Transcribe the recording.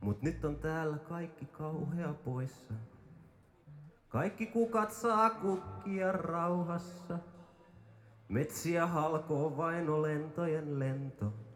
Mut nyt on täällä kaikki kauhea poissa. Kaikki kukat saa kukkia rauhassa. Metsiä halkoo vain lentojen lento.